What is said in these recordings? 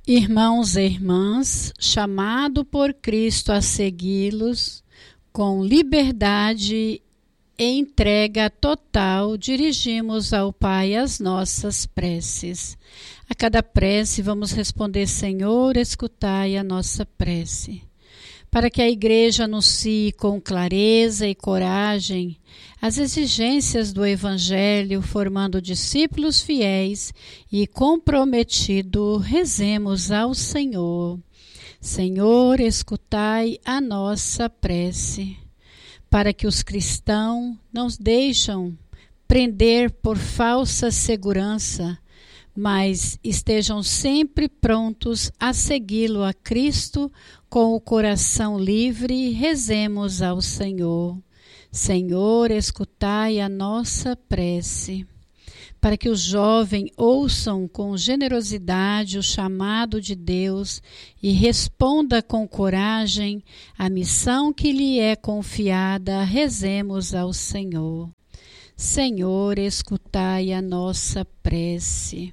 Irmãos e irmãs, chamado por Cristo a segui-los, com liberdade e entrega total, dirigimos ao Pai as nossas preces. A cada prece vamos responder: Senhor, escutai a nossa prece. Para que a Igreja anuncie com clareza e coragem as exigências do Evangelho, formando discípulos fiéis e comprometidos, rezemos ao Senhor. Senhor, escutai a nossa prece. Para que os cristãos não deixem prender por falsa segurança, mas estejam sempre prontos a segui-lo a Cristo com o coração livre, rezemos ao Senhor. Senhor, escutai a nossa prece. Para que os jovens ouçam com generosidade o chamado de Deus e responda com coragem a missão que lhe é confiada, rezemos ao Senhor. Senhor, escutai a nossa prece.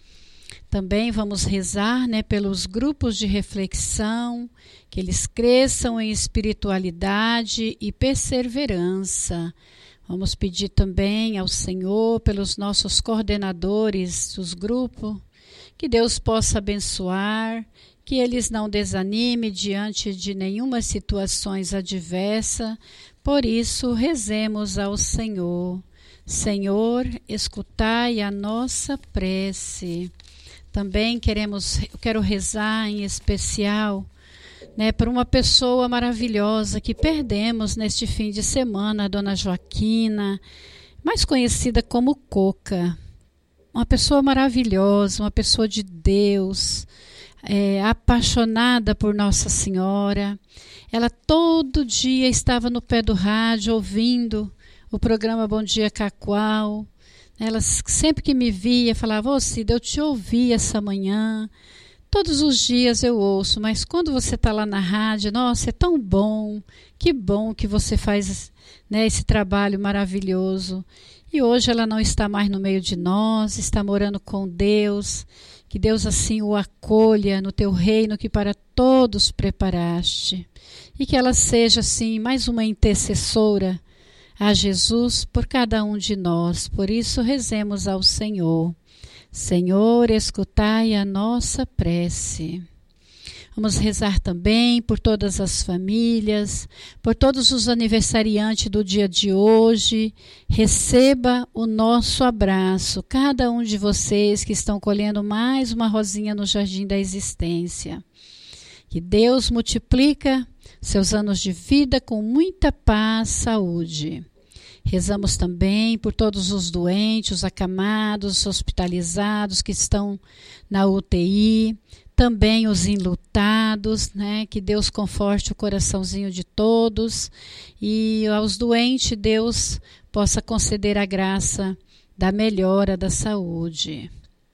Também vamos rezar, pelos grupos de reflexão, que eles cresçam em espiritualidade e perseverança. Vamos pedir também ao Senhor pelos nossos coordenadores dos grupos, que Deus possa abençoar, que eles não desanimem diante de nenhuma situações adversa. Por isso, rezemos ao Senhor. Senhor, escutai a nossa prece. Também quero rezar em especial, por uma pessoa maravilhosa que perdemos neste fim de semana, a Dona Joaquina, mais conhecida como Coca. Uma pessoa maravilhosa, uma pessoa de Deus, apaixonada por Nossa Senhora. Ela todo dia estava no pé do rádio ouvindo o programa Bom Dia Cacoal. Ela sempre que me via falava: "Ô Cida, eu te ouvi essa manhã. Todos os dias eu ouço, mas quando você está lá na rádio, nossa, é tão bom. Que bom que você faz esse trabalho maravilhoso." E hoje ela não está mais no meio de nós, está morando com Deus. Que Deus assim o acolha no teu reino que para todos preparaste. E que ela seja assim mais uma intercessora a Jesus por cada um de nós. Por isso rezemos ao Senhor. Senhor, escutai a nossa prece. Vamos rezar também por todas as famílias, por todos os aniversariantes do dia de hoje. Receba o nosso abraço, cada um de vocês que estão colhendo mais uma rosinha no jardim da existência. Que Deus multiplica seus anos de vida com muita paz, saúde. Rezamos também por todos os doentes, os acamados, os hospitalizados que estão na UTI, também os enlutados, que Deus conforte o coraçãozinho de todos e aos doentes Deus possa conceder a graça da melhora da saúde.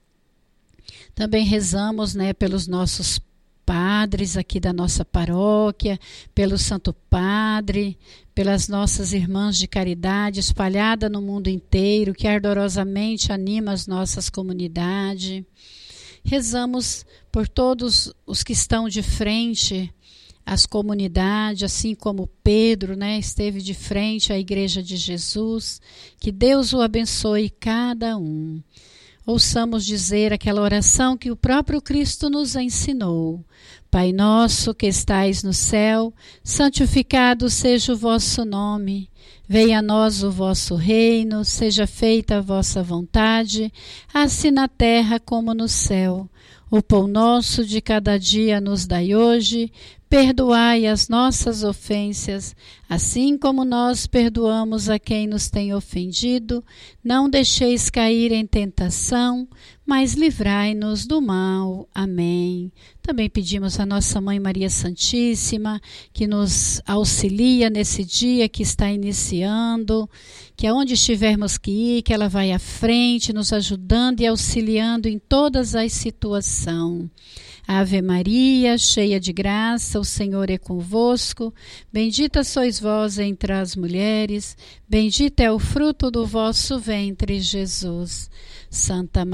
Também rezamos pelos nossos padres aqui da nossa paróquia, pelo Santo Padre, pelas nossas irmãs de caridade espalhadas no mundo inteiro, que ardorosamente anima as nossas comunidades. Rezamos por todos os que estão de frente às comunidades, assim como Pedro, esteve de frente à Igreja de Jesus. Que Deus o abençoe cada um. Ouçamos dizer aquela oração que o próprio Cristo nos ensinou. Pai nosso que estais no céu, santificado seja o vosso nome. Venha a nós o vosso reino, seja feita a vossa vontade, assim na terra como no céu. O pão nosso de cada dia nos dai hoje. Perdoai as nossas ofensas, assim como nós perdoamos a quem nos tem ofendido. Não deixeis cair em tentação, mas livrai-nos do mal. Amém. Também pedimos a nossa Mãe Maria Santíssima, que nos auxilia nesse dia que está iniciando, que aonde estivermos que ir, que ela vai à frente, nos ajudando e auxiliando em todas as situações. Ave Maria, cheia de graça, o Senhor é convosco. Bendita sois vós entre as mulheres, bendito é o fruto do vosso ventre, Jesus. Santa Maria,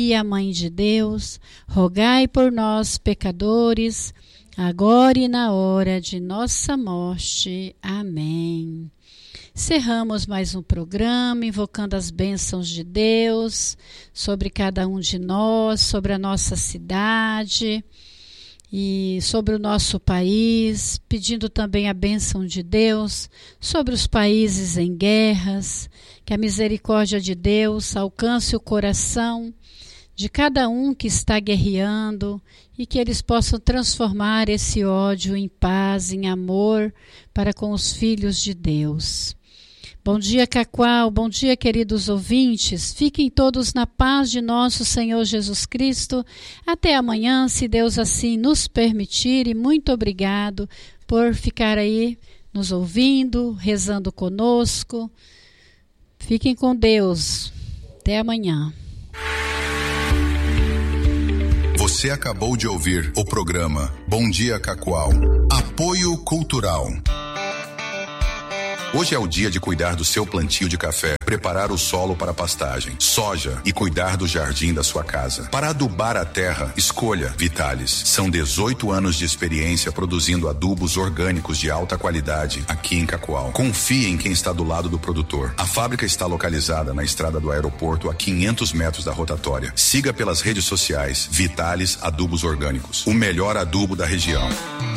Maria, Mãe de Deus, rogai por nós, pecadores, agora e na hora de nossa morte. Amém. Encerramos mais um programa, invocando as bênçãos de Deus sobre cada um de nós, sobre a nossa cidade e sobre o nosso país, pedindo também a bênção de Deus sobre os países em guerras, que a misericórdia de Deus alcance o coração de cada um que está guerreando e que eles possam transformar esse ódio em paz, em amor para com os filhos de Deus. Bom dia, Cacoal. Bom dia, queridos ouvintes. Fiquem todos na paz de nosso Senhor Jesus Cristo. Até amanhã, se Deus assim nos permitir. E muito obrigado por ficar aí nos ouvindo, rezando conosco. Fiquem com Deus. Até amanhã. Você acabou de ouvir o programa Bom Dia, Cacoal. Apoio Cultural. Hoje é o dia de cuidar do seu plantio de café, preparar o solo para pastagem, soja e cuidar do jardim da sua casa. Para adubar a terra, escolha Vitalis. São 18 anos de experiência produzindo adubos orgânicos de alta qualidade aqui em Cacoal. Confie em quem está do lado do produtor. A fábrica está localizada na estrada do aeroporto a 500 metros da rotatória. Siga pelas redes sociais Vitalis Adubos Orgânicos, o melhor adubo da região.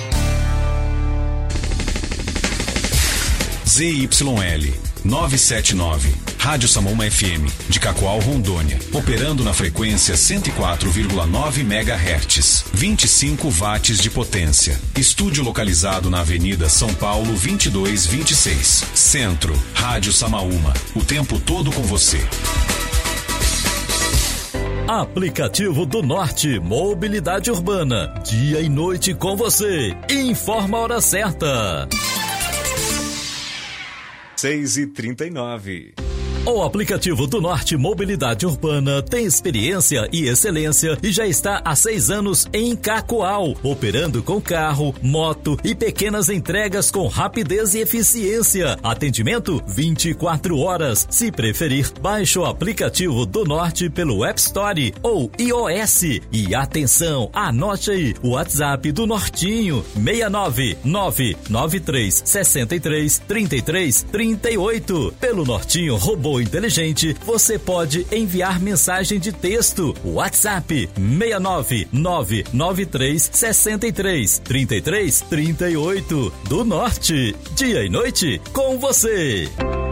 ZYL 979, Rádio Samoma FM, de Cacoal, Rondônia, operando na frequência 104,9 MHz, 25 watts de potência. Estúdio localizado na Avenida São Paulo 2226, Centro, Rádio Samaúma, o tempo todo com você. Aplicativo do Norte, mobilidade urbana, dia e noite com você. Informa a hora certa. 6h39. O aplicativo do Norte Mobilidade Urbana tem experiência e excelência e já está há 6 anos em Cacoal, operando com carro, moto e pequenas entregas com rapidez e eficiência. Atendimento 24 horas. Se preferir, baixe o aplicativo do Norte pelo App Store ou iOS. E atenção, anote aí o WhatsApp do Nortinho: 69993633338. Pelo Nortinho Robô Inteligente, você pode enviar mensagem de texto. WhatsApp 69993633338. Do Norte, dia e noite com você.